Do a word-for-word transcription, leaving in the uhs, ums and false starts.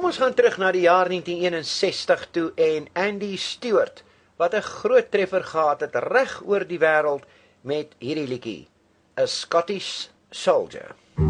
ons gaan terug na die jaar negentien eenensestig toe en Andy Stewart, wat 'n groot treffer gehad het reg oor die wêreld met hierdie liedjie, A Scottish Soldier.